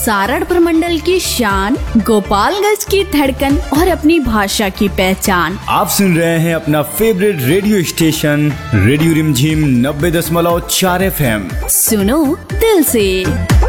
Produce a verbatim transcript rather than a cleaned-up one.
सारण प्रमंडल की शान, गोपालगंज की धड़कन और अपनी भाषा की पहचान। आप सुन रहे हैं अपना फेवरेट रेडियो स्टेशन रेडियो रिमझिम नब्बे दशमलव चार एफ एम। सुनो दिल से।